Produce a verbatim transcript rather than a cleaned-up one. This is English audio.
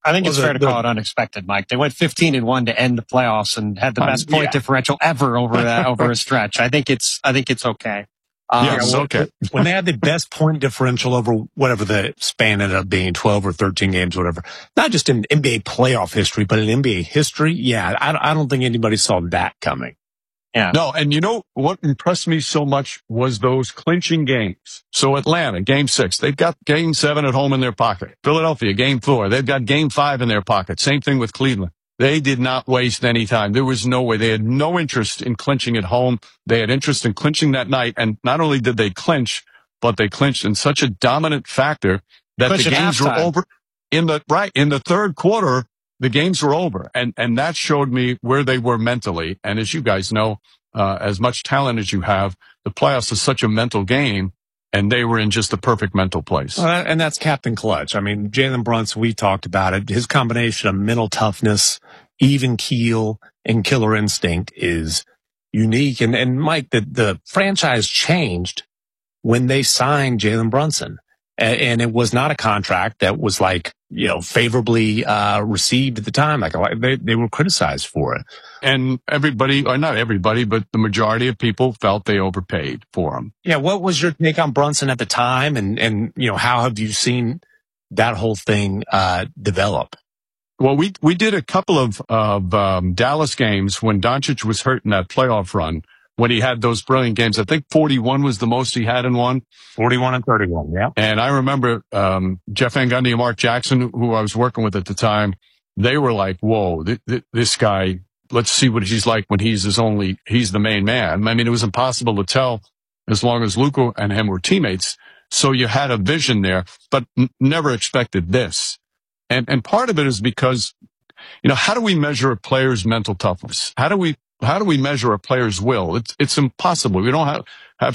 I think it's fair to call it unexpected, Mike. They went fifteen and one to end the playoffs and had the best point yeah. differential ever over that over a stretch. I think it's I think it's okay. Um, yeah, it's okay. When they had the best point differential over whatever the span ended up being, twelve or thirteen games, whatever. Not just in N B A playoff history, but in N B A history. Yeah, I, I don't think anybody saw that coming. Yeah. No, and you know what impressed me so much was those clinching games. So Atlanta, game six, they've got game seven at home in their pocket. Philadelphia, game four, they've got game five in their pocket. Same thing with Cleveland. They did not waste any time. There was no way. They had no interest in clinching at home. They had interest in clinching that night. And not only did they clinch, but they clinched in such a dominant factor that Clinch the games were over in the, right, in the third quarter. The games were over, and, and that showed me where they were mentally. And as you guys know, uh, as much talent as you have, the playoffs is such a mental game, and they were in just the perfect mental place. Well, and that's Captain Clutch. I mean, Jalen Brunson, we talked about it. His combination of mental toughness, even keel, and killer instinct is unique. And, and Mike, the, the franchise changed when they signed Jalen Brunson. And it was not a contract that was like, you know, favorably uh received at the time. Like they, they were criticized for it. And everybody, or not everybody, but the majority of people felt they overpaid for him. Yeah. What was your take on Brunson at the time? And, and, you know, how have you seen that whole thing uh develop? Well, we, we did a couple of, of um, Dallas games when Doncic was hurt in that playoff run. When he had those brilliant games, I think forty-one was the most he had in one. forty-one and thirty-one, yeah. And I remember um Jeff Van Gundy and Mark Jackson, who I was working with at the time, they were like, whoa, th- th- this guy, let's see what he's like when he's his only, he's the main man. I mean, it was impossible to tell as long as Luka and him were teammates. So you had a vision there, but n- never expected this. And and part of it is because, you know, how do we measure a player's mental toughness? How do we How do we measure a player's will? It's, it's impossible. We don't have, have